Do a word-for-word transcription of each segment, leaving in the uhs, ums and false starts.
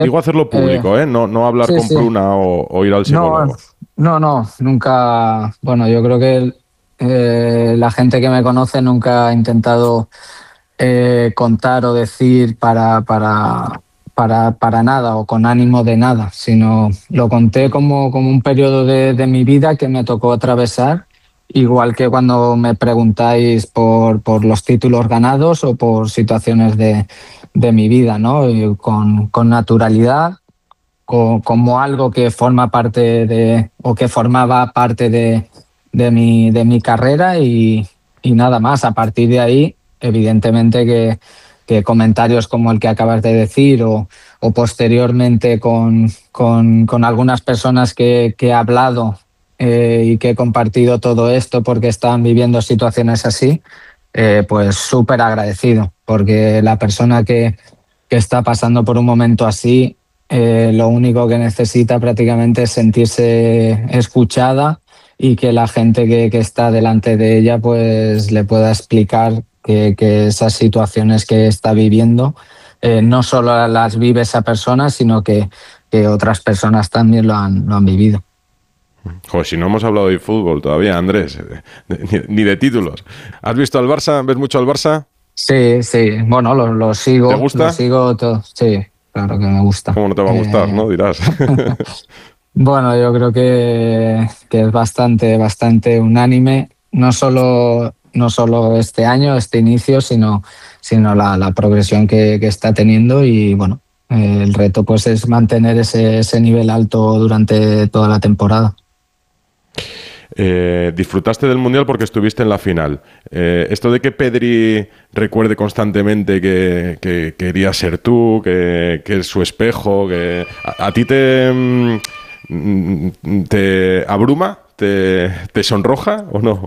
Digo hacerlo público, ¿eh? No, no hablar Sí, con sí. Pruna o, o ir al No, psicólogo. no, no, nunca. Bueno, yo creo que eh, la gente que me conoce nunca ha intentado eh, contar o decir para, para, para, para nada o con ánimo de nada, sino lo conté como, como un periodo de, de mi vida que me tocó atravesar, igual que cuando me preguntáis por, por los títulos ganados o por situaciones de, de mi vida, ¿no? Y con, con naturalidad, co- como algo que forma parte de, o que formaba parte de, de mi, de mi carrera y, y nada más. A partir de ahí, evidentemente que, que comentarios como el que acabas de decir o, o posteriormente con, con, con algunas personas que, que he hablado eh, y que he compartido todo esto porque estaban viviendo situaciones así, eh, pues súper agradecido, porque la persona que, que está pasando por un momento así, eh, lo único que necesita prácticamente es sentirse escuchada y que la gente que, que está delante de ella pues le pueda explicar que, que esas situaciones que está viviendo eh, no solo las vive esa persona, sino que, que otras personas también lo han, lo han vivido. Joder, si no hemos hablado de fútbol todavía, Andrés, ni, ni de títulos. ¿Has visto al Barça? ¿Ves mucho al Barça? Sí, sí, bueno, lo, lo ¿Te sigo, lo gusta? sigo todo, sí, claro que me gusta. ¿Cómo no te va a gustar, Eh, no? Dirás. Bueno, yo creo que, que es bastante, bastante unánime, no solo, no solo este año, este inicio, sino, sino la, la progresión que, que está teniendo y bueno, eh, el reto pues es mantener ese, ese nivel alto durante toda la temporada. Eh, disfrutaste del Mundial porque estuviste en la final. Eh, esto de que Pedri recuerde constantemente que, que quería ser tú, que, que es su espejo, que a, a ti te, mm, te abruma, te, te sonroja o no.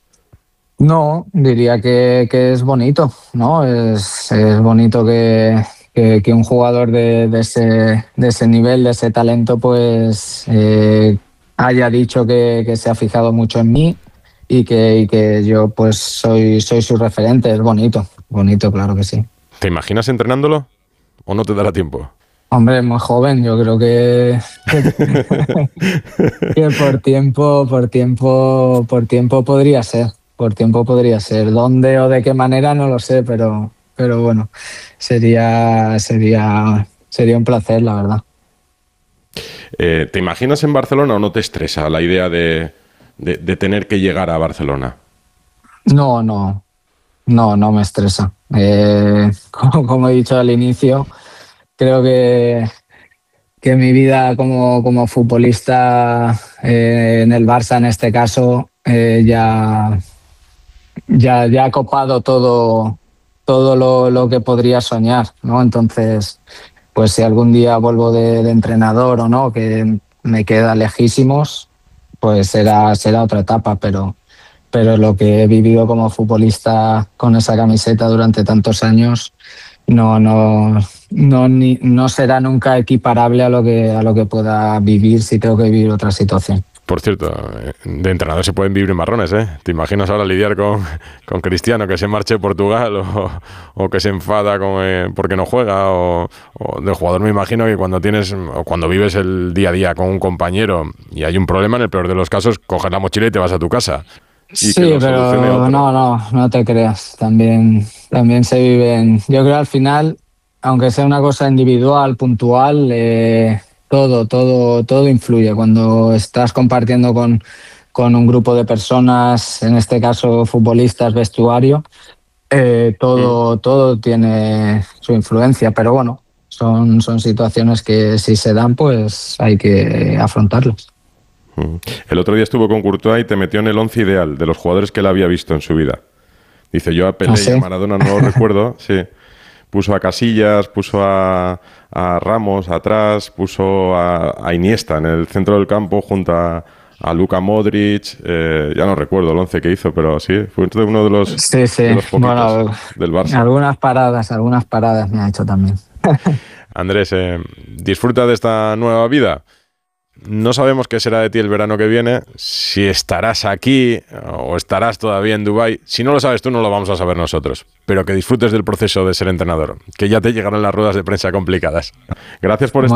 No, diría que, que es bonito, ¿no? Es, es bonito que, que, que un jugador de, de ese, de ese nivel, de ese talento, pues eh, haya dicho que, que se ha fijado mucho en mí y que, y que yo pues soy, soy su referente. Es bonito, bonito, claro que sí. ¿Te imaginas entrenándolo o no te dará tiempo? Hombre, muy joven, yo creo que, que, que por tiempo, por tiempo, por tiempo podría ser, por tiempo podría ser. ¿Dónde o de qué manera? No lo sé, pero, pero bueno, sería, sería, sería un placer, la verdad. Eh, ¿Te imaginas en Barcelona o no te estresa la idea de, de, de tener que llegar a Barcelona? No, no, no, no me estresa. Eh, como, como he dicho al inicio, creo que, que mi vida como, como futbolista eh, en el Barça, en este caso, eh, ya ya, ya ha copado todo, todo lo, lo que podría soñar, ¿no? Entonces, pues si algún día vuelvo de, de entrenador o no, que me queda lejísimos, pues será, será otra etapa, pero, pero lo que he vivido como futbolista con esa camiseta durante tantos años no, no, no, ni- no será nunca equiparable a lo que, a lo que pueda vivir si tengo que vivir otra situación. Por cierto, eh, de entrenador se pueden vivir marrones, ¿eh? ¿Te imaginas ahora lidiar con, con Cristiano, que se marche a Portugal o, o que se enfada con, eh, porque no juega? O, o del jugador me imagino que cuando tienes o cuando vives el día a día con un compañero y hay un problema, en el peor de los casos, coges la mochila y te vas a tu casa y que Sí, lo solucione pero otro. no, no, no te creas. También, también se viven. Yo creo al final, aunque sea una cosa individual, puntual, eh, todo, todo, todo influye. Cuando estás compartiendo con, con un grupo de personas, en este caso futbolistas, vestuario, eh, Mm. todo, todo tiene su influencia. Pero bueno, son, son situaciones que si se dan, pues hay que afrontarlas. Mm. El otro día estuvo con Courtois y te metió en el once ideal de los jugadores que él había visto en su vida. Dice, yo a ¿Ah, Pelé y a sí? Maradona no lo recuerdo, sí. Puso a Casillas, puso a, a Ramos atrás, puso a, a Iniesta en el centro del campo junto a, a Luka Modric. Eh, ya no recuerdo el once que hizo, pero sí, fue uno de los, Sí, sí. de los poquitos Bueno, del Barça. algunas paradas, algunas paradas me ha hecho también. Andrés, eh, disfruta de esta nueva vida. no sabemos qué será de ti el verano que viene, si estarás aquí o estarás todavía en Dubái. Si no lo sabes tú, no lo vamos a saber nosotros. Pero que disfrutes del proceso de ser entrenador, que ya te llegarán las ruedas de prensa complicadas. Gracias por estar